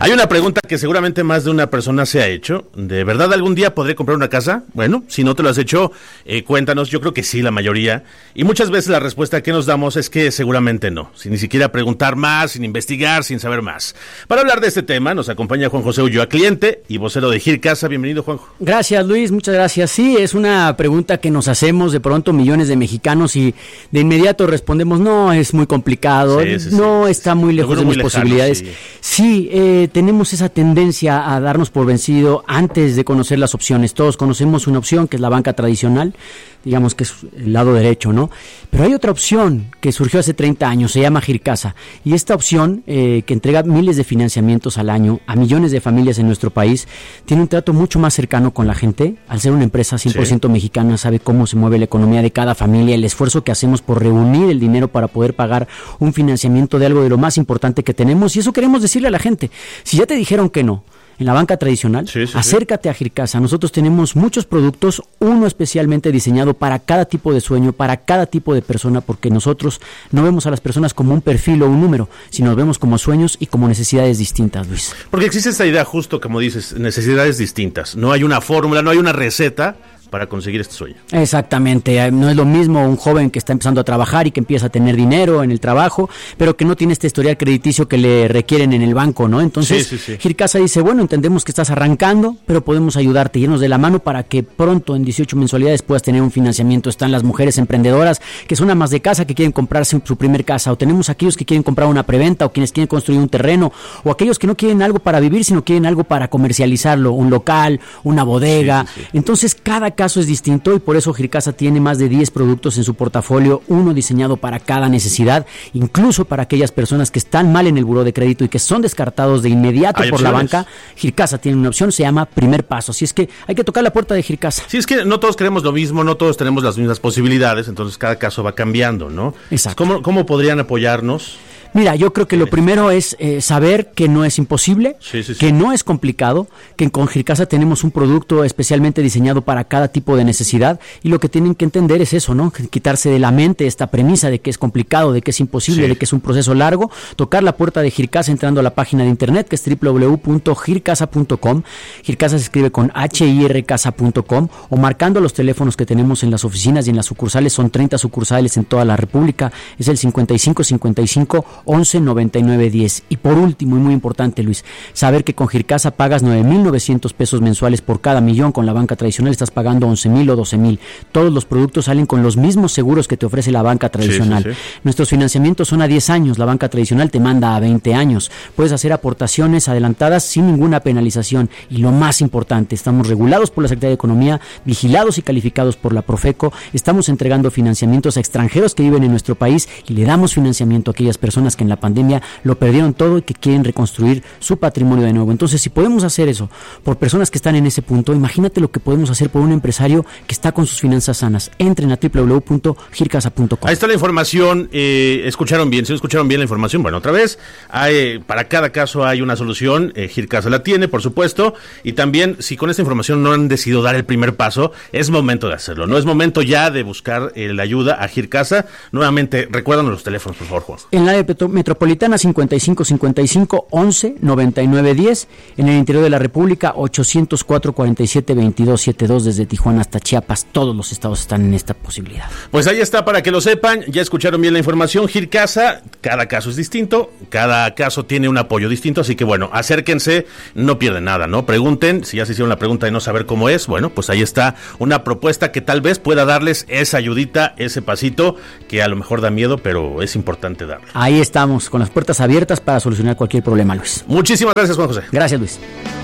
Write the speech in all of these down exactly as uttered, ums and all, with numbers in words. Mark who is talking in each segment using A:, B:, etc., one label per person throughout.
A: Hay una pregunta que seguramente más de una persona se ha hecho. ¿De verdad algún día podré comprar una casa? Bueno, si no te lo has hecho, eh, cuéntanos. Yo creo que sí, la mayoría. Y muchas veces la respuesta que nos damos es que seguramente no. Sin ni siquiera preguntar más, sin investigar, sin saber más. Para hablar de este tema nos acompaña Juan José Ulloa, cliente y vocero de Gircasa. Bienvenido, Juanjo.
B: Gracias, Luis. Muchas gracias. Sí, es una pregunta que nos hacemos de pronto millones de mexicanos y de inmediato respondemos, no, es muy complicado, sí, sí, no, sí, está muy lejos de mis lejano, posibilidades. Sí, sí eh, tenemos esa tendencia a darnos por vencido antes de conocer las opciones. Todos conocemos una opción que es la banca tradicional, digamos que es el lado derecho, ¿no? Pero hay otra opción que surgió hace treinta años, se llama Gircasa, y esta opción eh, que entrega miles de financiamientos al año a millones de familias en nuestro país, tiene un trato mucho más cercano con la gente. Al ser una empresa cien por ciento sí. mexicana, sabe cómo se mueve la economía de cada familia, el esfuerzo que hacemos por reunir el dinero para poder pagar un financiamiento de algo de lo más importante que tenemos, y eso queremos decirle a la gente. Si ya te dijeron que no en la banca tradicional, sí, sí, acércate sí. a Gircasa. Nosotros tenemos muchos productos, uno especialmente diseñado para cada tipo de sueño, para cada tipo de persona, porque nosotros no vemos a las personas como un perfil o un número, sino nos vemos como sueños y como necesidades distintas, Luis.
A: Porque existe esta idea, justo como dices, necesidades distintas. No hay una fórmula, no hay una receta para conseguir este sueño.
B: Exactamente, no es lo mismo un joven que está empezando a trabajar y que empieza a tener dinero en el trabajo, pero que no tiene este historial crediticio que le requieren en el banco, ¿no? Entonces, sí, sí, sí. Gircasa dice, bueno, entendemos que estás arrancando, pero podemos ayudarte, irnos de la mano para que pronto en dieciocho mensualidades puedas tener un financiamiento. Están las mujeres emprendedoras que son amas de casa, que quieren comprarse su primer casa, o tenemos aquellos que quieren comprar una preventa, o quienes quieren construir un terreno, o aquellos que no quieren algo para vivir, sino quieren algo para comercializarlo, un local, una bodega. Sí, sí, sí. Entonces, cada caso es distinto y por eso Gircasa tiene más de diez productos en su portafolio, uno diseñado para cada necesidad, incluso para aquellas personas que están mal en el buró de crédito y que son descartados de inmediato por la banca. Gircasa tiene una opción, se llama Primer Paso, así es que hay que tocar la puerta de Gircasa.
A: Sí, es que no todos queremos lo mismo, no todos tenemos las mismas posibilidades, entonces cada caso va cambiando, ¿no?
B: Exacto.
A: ¿Cómo, cómo podrían apoyarnos?
B: Mira, yo creo que lo primero es eh, saber que no es imposible, sí, sí, sí. que no es complicado, que con Gircasa tenemos un producto especialmente diseñado para cada tipo de necesidad, y lo que tienen que entender es eso, ¿no? Quitarse de la mente esta premisa de que es complicado, de que es imposible, sí. de que es un proceso largo, tocar la puerta de Gircasa entrando a la página de internet que es doble u doble u doble u punto gircasa punto com. Gircasa se escribe con H I R casa punto com, o marcando los teléfonos que tenemos en las oficinas y en las sucursales. Son treinta sucursales en toda la República, es el cincuenta y cinco cincuenta y cinco once noventa y nueve diez. Y por último, y muy importante, Luis, saber que con Gircasa pagas nueve mil novecientos pesos mensuales por cada millón. Con la banca tradicional estás pagando once mil o doce mil. Todos los productos salen con los mismos seguros que te ofrece la banca tradicional. Sí, sí, sí. Nuestros financiamientos son a diez años, la banca tradicional te manda a veinte años. Puedes hacer aportaciones adelantadas sin ninguna penalización, y lo más importante, estamos regulados por la Secretaría de Economía, vigilados y calificados por la Profeco. Estamos entregando financiamientos a extranjeros que viven en nuestro país, y le damos financiamiento a aquellas personas que en la pandemia lo perdieron todo y que quieren reconstruir su patrimonio de nuevo. Entonces, si podemos hacer eso por personas que están en ese punto, imagínate lo que podemos hacer por un empresario que está con sus finanzas sanas. Entren a doble u doble u doble u punto gircasa punto com.
A: Ahí está la información. Eh, ¿Escucharon bien? ¿Sí escucharon bien la información? Bueno, otra vez, hay, para cada caso hay una solución. Eh, Gircasa la tiene, por supuesto. Y también, si con esta información no han decidido dar el primer paso, es momento de hacerlo. No es momento ya de buscar eh, la ayuda a Gircasa. Nuevamente, recuérdanos los teléfonos, por favor, Juan.
B: En la área metropolitana, cincuenta y cinco cincuenta y cinco once noventa y nueve diez. En el interior de la República, ochocientos cuatro cuarenta y siete veintidós setenta y dos. Desde Tijuana hasta Chiapas, todos los estados están en esta posibilidad.
A: Pues ahí está, para que lo sepan. Ya escucharon bien la información. Gircasa, cada caso es distinto, cada caso tiene un apoyo distinto, así que bueno, acérquense, no pierden nada, ¿no? Pregunten, si ya se hicieron la pregunta de no saber cómo es, bueno, pues ahí está una propuesta que tal vez pueda darles esa ayudita, ese pasito que a lo mejor da miedo, pero es importante darlo.
B: Ahí estamos, con las puertas abiertas para solucionar cualquier problema, Luis.
A: Muchísimas gracias, Juan José.
B: Gracias, Luis.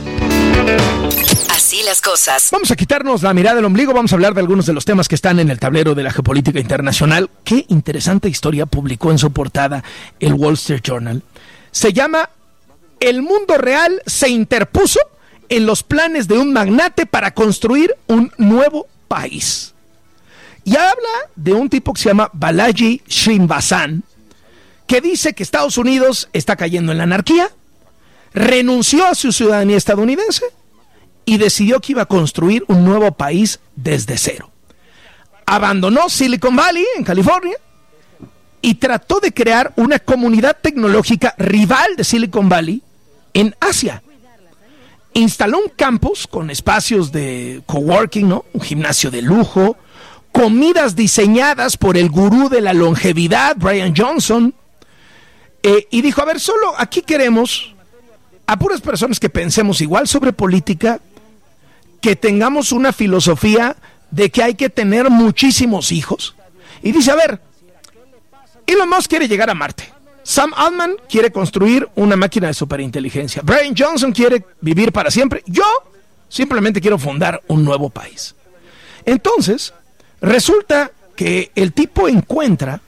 C: Así las cosas.
D: Vamos a quitarnos la mirada del ombligo, vamos a hablar de algunos de los temas que están en el tablero de la geopolítica internacional. Qué interesante historia publicó en su portada el Wall Street Journal. Se llama El mundo real se interpuso en los planes de un magnate para construir un nuevo país. Y habla de un tipo que se llama Balaji Srinivasan, que dice que Estados Unidos está cayendo en la anarquía, renunció a su ciudadanía estadounidense y decidió que iba a construir un nuevo país desde cero. Abandonó Silicon Valley en California y trató de crear una comunidad tecnológica rival de Silicon Valley en Asia. Instaló un campus con espacios de coworking, ¿no? Un gimnasio de lujo, comidas diseñadas por el gurú de la longevidad, Brian Johnson, eh, y dijo, a ver, solo aquí queremos a puras personas que pensemos igual sobre política, que tengamos una filosofía de que hay que tener muchísimos hijos. Y dice, a ver, Elon Musk quiere llegar a Marte. Sam Altman quiere construir una máquina de superinteligencia. Brian Johnson quiere vivir para siempre. Yo simplemente quiero fundar un nuevo país. Entonces, resulta que el tipo encuentra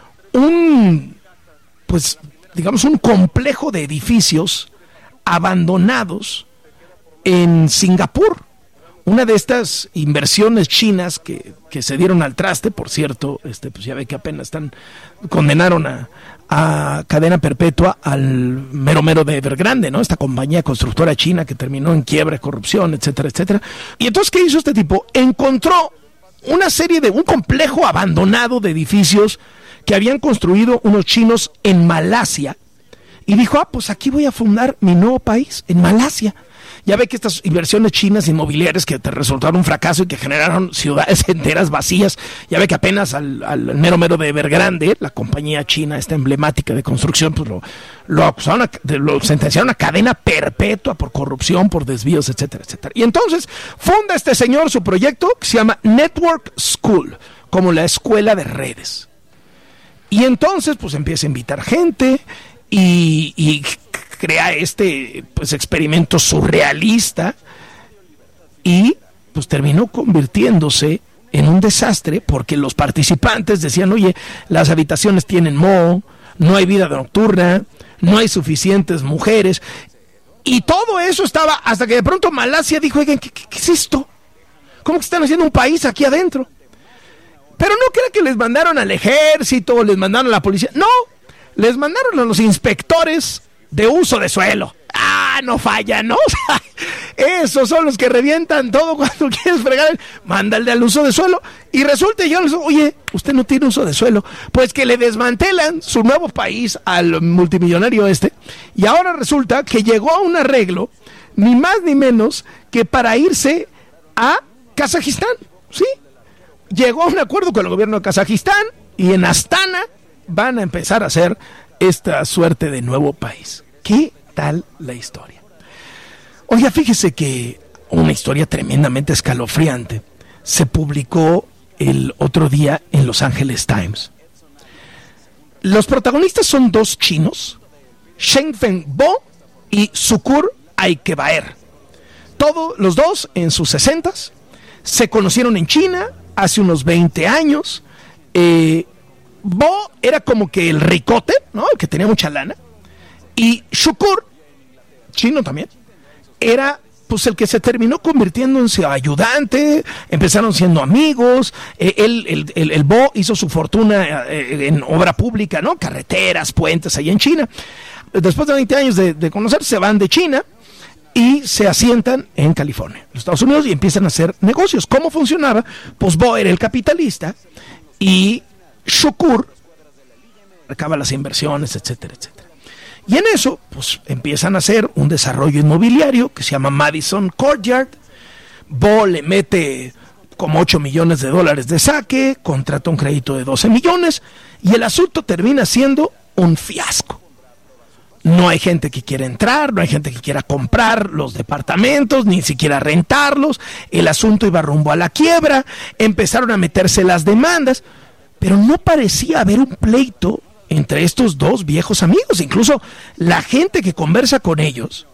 D: un, pues, digamos, un complejo de edificios abandonados en Singapur. Una de estas inversiones chinas que, que se dieron al traste, por cierto, este, pues ya ve que apenas están, condenaron a, a cadena perpetua al mero mero de Evergrande, ¿no? Esta compañía constructora china que terminó en quiebra, corrupción, etcétera, etcétera. Y entonces, ¿qué hizo este tipo? Encontró una serie de, un complejo abandonado de edificios que habían construido unos chinos en Malasia. Y dijo, ah, pues aquí voy a fundar mi nuevo país, en Malasia. Ya ve que estas inversiones chinas inmobiliarias que te resultaron un fracaso y que generaron ciudades enteras vacías, ya ve que apenas al, al mero mero de Evergrande, la compañía china, esta emblemática de construcción, pues lo, lo acusaron, a, lo sentenciaron a cadena perpetua por corrupción, por desvíos, etcétera, etcétera. Y entonces funda este señor su proyecto que se llama Network School, como la escuela de redes. Y entonces pues empieza a invitar gente y... y crea este pues experimento surrealista y pues terminó convirtiéndose en un desastre porque los participantes decían, oye, las habitaciones tienen moho, no hay vida nocturna, no hay suficientes mujeres, y todo eso estaba hasta que de pronto Malasia dijo, oigan, ¿qué, qué, qué es esto? ¿Cómo que están haciendo un país aquí adentro? Pero no crean que les mandaron al ejército, les mandaron a la policía, no, les mandaron a los inspectores de uso de suelo. Ah, no falla, ¿no? Esos son los que revientan todo cuando quieres fregar. Mándale al uso de suelo. Y resulta, yo les digo, oye, usted no tiene uso de suelo. Pues que le desmantelan su nuevo país al multimillonario este. Y ahora resulta que llegó a un arreglo, ni más ni menos, que para irse a Kazajistán. ¿Sí? Llegó a un acuerdo con el gobierno de Kazajistán y en Astana van a empezar a hacer esta suerte de nuevo país. ¿Qué tal la historia? Oiga, fíjese que una historia tremendamente escalofriante se publicó el otro día en Los Angeles Times. Los protagonistas son dos chinos, Shengfeng Bo y Sukur Aikebaer. Todos los dos en sus sesentas, se conocieron en China hace unos veinte años. Eh, Bo era como que el ricote, ¿no? El que tenía mucha lana. Y Shukur, chino también, era pues el que se terminó convirtiendo en su ayudante. Empezaron siendo amigos. Eh, él, el, el, el Bo hizo su fortuna eh, en obra pública, ¿no? Carreteras, puentes allá en China. Después de veinte años de, de conocerse, se van de China y se asientan en California, en los Estados Unidos, y empiezan a hacer negocios. ¿Cómo funcionaba? Pues Bo era el capitalista y Shukur recaba las inversiones, etcétera, etcétera. Y en eso, pues empiezan a hacer un desarrollo inmobiliario que se llama Madison Courtyard. Bo le mete como ocho millones de dólares de saque, contrata un crédito de doce millones y el asunto termina siendo un fiasco. No hay gente que quiera entrar, no hay gente que quiera comprar los departamentos, ni siquiera rentarlos. El asunto iba rumbo a la quiebra, empezaron a meterse las demandas. Pero no parecía haber un pleito entre estos dos viejos amigos. Incluso la gente que conversa con ellos